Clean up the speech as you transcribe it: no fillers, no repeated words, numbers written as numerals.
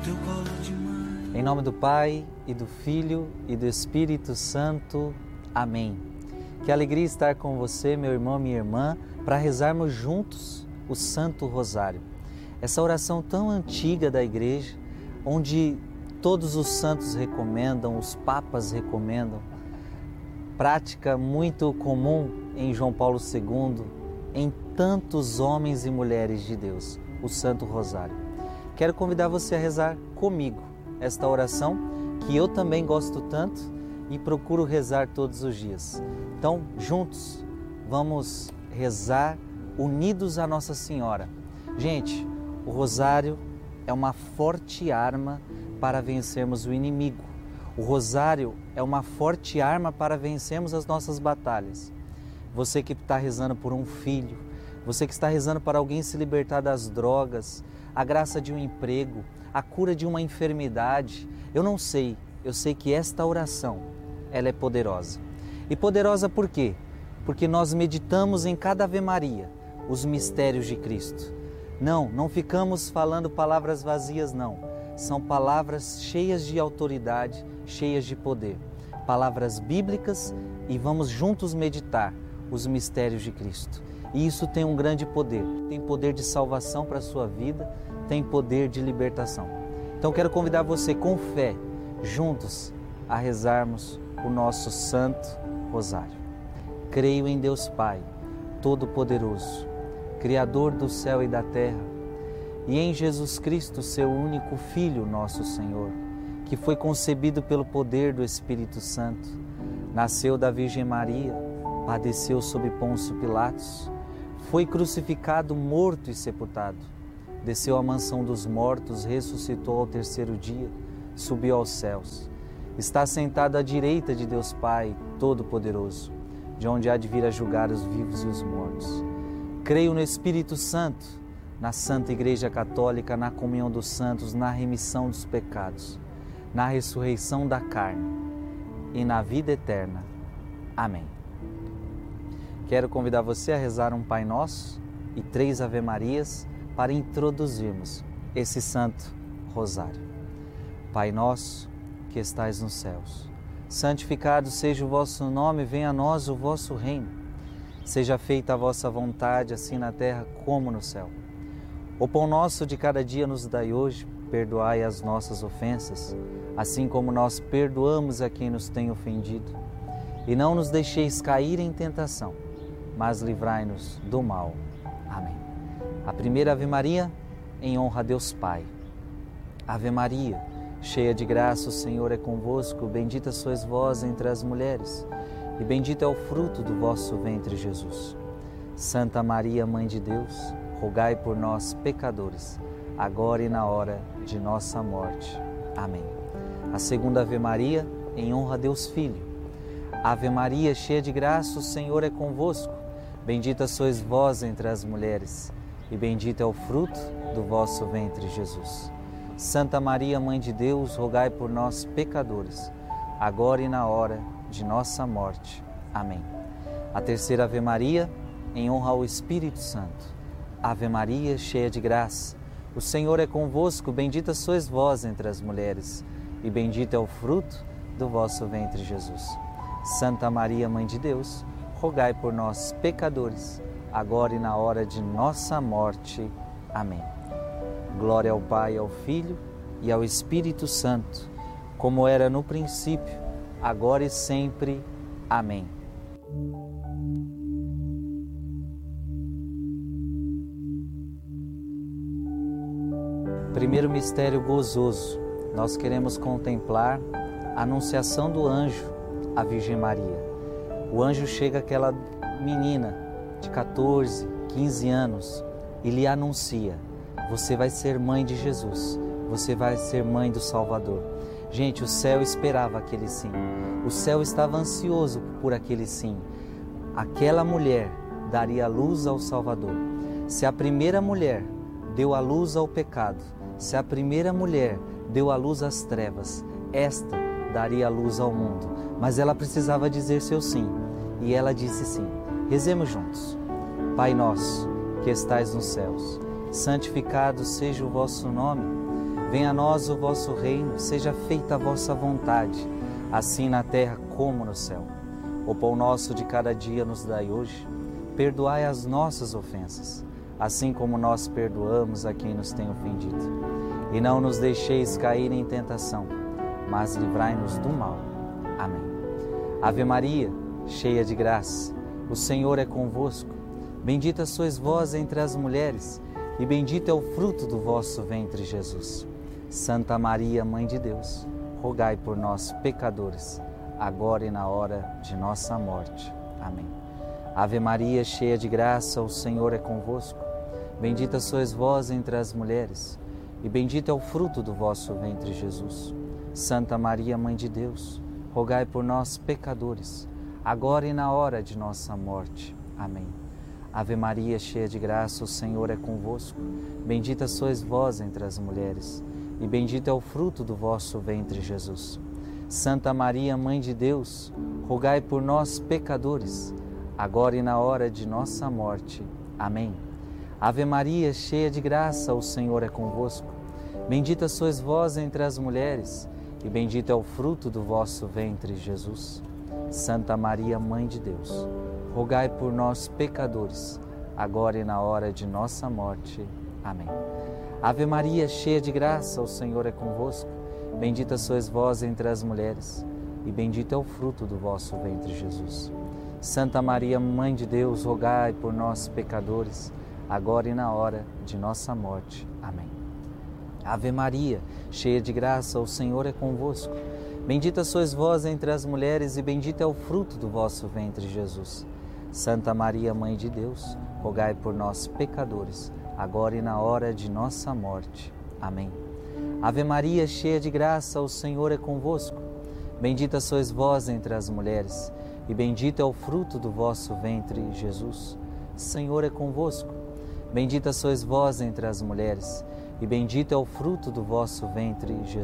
teu colo de mãe. Em nome do Pai, e do Filho, e do Espírito Santo. Amém. Que alegria estar com você, meu irmão, minha irmã, para rezarmos juntos o Santo Rosário. Essa oração tão antiga da Igreja, onde todos os santos recomendam, os papas recomendam, prática muito comum em João Paulo II, em tantos homens e mulheres de Deus, o Santo Rosário. Quero convidar você a rezar comigo esta oração, que eu também gosto tanto e procuro rezar todos os dias. Então, juntos, vamos rezar unidos a Nossa Senhora. Gente, o Rosário é uma forte arma para vencermos o inimigo. O Rosário é uma forte arma para vencermos as nossas batalhas. Você que está rezando por um filho, você que está rezando para alguém se libertar das drogas, a graça de um emprego, a cura de uma enfermidade, eu não sei, eu sei que esta oração, ela é poderosa. E poderosa por quê? Porque nós meditamos em cada Ave Maria os mistérios de Cristo. Não ficamos falando palavras vazias, não. São palavras cheias de autoridade, cheias de poder. Palavras bíblicas, e vamos juntos meditar os mistérios de Cristo. E isso tem um grande poder. Tem poder de salvação para a sua vida, tem poder de libertação. Então quero convidar você com fé, juntos, a rezarmos o nosso Santo Rosário. Creio em Deus Pai, Todo-Poderoso, Criador do céu e da terra, e em Jesus Cristo, seu único Filho, nosso Senhor, que foi concebido pelo poder do Espírito Santo, nasceu da Virgem Maria, padeceu sob Pôncio Pilatos, foi crucificado, morto e sepultado, desceu à mansão dos mortos, ressuscitou ao terceiro dia, subiu aos céus, está sentado à direita de Deus Pai Todo-Poderoso, de onde há de vir a julgar os vivos e os mortos. Creio no Espírito Santo, na Santa Igreja Católica, na comunhão dos santos, na remissão dos pecados, na ressurreição da carne e na vida eterna. Amém. Quero convidar você a rezar um Pai Nosso e 3 Ave Marias para introduzirmos esse Santo Rosário. Pai nosso, que estais nos céus, santificado seja o vosso nome, venha a nós o vosso reino. Seja feita a vossa vontade, assim na terra como no céu. O pão nosso de cada dia nos dai hoje, perdoai as nossas ofensas, assim como nós perdoamos a quem nos tem ofendido. E não nos deixeis cair em tentação, mas livrai-nos do mal. Amém. A primeira Ave Maria, em honra a Deus Pai. Ave Maria, cheia de graça, o Senhor é convosco, bendita sois vós entre as mulheres, e bendito é o fruto do vosso ventre, Jesus. Santa Maria, Mãe de Deus, rogai por nós, pecadores, agora e na hora de nossa morte. Amém. A segunda Ave Maria, em honra a Deus Filho. Ave Maria, cheia de graça, o Senhor é convosco, bendita sois vós entre as mulheres, e bendito é o fruto do vosso ventre, Jesus. Santa Maria, Mãe de Deus, rogai por nós, pecadores, agora e na hora de nossa morte. Amém. A terceira Ave Maria, em honra ao Espírito Santo. Ave Maria, cheia de graça, o Senhor é convosco, bendita sois vós entre as mulheres, e bendito é o fruto do vosso ventre, Jesus. Santa Maria, Mãe de Deus, rogai por nós, pecadores, agora e na hora de nossa morte. Amém. Glória ao Pai, ao Filho e ao Espírito Santo, como era no princípio, agora e sempre. Amém. Primeiro mistério gozoso, nós queremos contemplar a anunciação do anjo à Virgem Maria. O anjo chega àquela menina de 14, 15 anos e lhe anuncia: você vai ser mãe de Jesus, você vai ser mãe do Salvador. Gente, o céu esperava aquele sim, o céu estava ansioso por aquele sim. Aquela mulher daria luz ao Salvador. Se a primeira mulher deu a luz ao pecado, se a primeira mulher deu a luz às trevas, esta daria a luz ao mundo. Mas ela precisava dizer seu sim, e ela disse sim. Rezemos juntos. Pai nosso, que estais nos céus, santificado seja o vosso nome. Venha a nós o vosso reino, seja feita a vossa vontade, assim na terra como no céu. O pão nosso de cada dia nos dai hoje. Perdoai as nossas ofensas, assim como nós perdoamos a quem nos tem ofendido. E não nos deixeis cair em tentação, mas livrai-nos do mal. Amém. Ave Maria, cheia de graça, o Senhor é convosco. Bendita sois vós entre as mulheres, e bendito é o fruto do vosso ventre, Jesus. Santa Maria, Mãe de Deus, rogai por nós, pecadores, agora e na hora de nossa morte. Amém. Ave Maria, cheia de graça, o Senhor é convosco. Bendita sois vós entre as mulheres, e bendito é o fruto do vosso ventre, Jesus. Santa Maria, Mãe de Deus, rogai por nós, pecadores, agora e na hora de nossa morte. Amém. Ave Maria, cheia de graça, o Senhor é convosco. Bendita sois vós entre as mulheres, e bendito é o fruto do vosso ventre, Jesus. Santa Maria, Mãe de Deus, rogai por nós, pecadores, agora e na hora de nossa morte. Amém. Ave Maria, cheia de graça, o Senhor é convosco. Bendita sois vós entre as mulheres, e bendito é o fruto do vosso ventre, Jesus. Santa Maria, Mãe de Deus, rogai por nós, pecadores, agora e na hora de nossa morte. Amém. Ave Maria, cheia de graça, o Senhor é convosco. Bendita sois vós entre as mulheres, e bendito é o fruto do vosso ventre, Jesus. Santa Maria, Mãe de Deus, rogai por nós, pecadores, agora e na hora de nossa morte. Amém. Ave Maria, cheia de graça, o Senhor é convosco. Bendita sois vós entre as mulheres, e bendito é o fruto do vosso ventre, Jesus. Santa Maria, Mãe de Deus, rogai por nós, pecadores, agora e na hora de nossa morte. Amém. Ave Maria, cheia de graça, o Senhor é convosco. Bendita sois vós entre as mulheres, e bendito é o fruto do vosso ventre, Jesus. Senhor é convosco. Bendita sois vós entre as mulheres, e bendito é o fruto do vosso ventre, Jesus.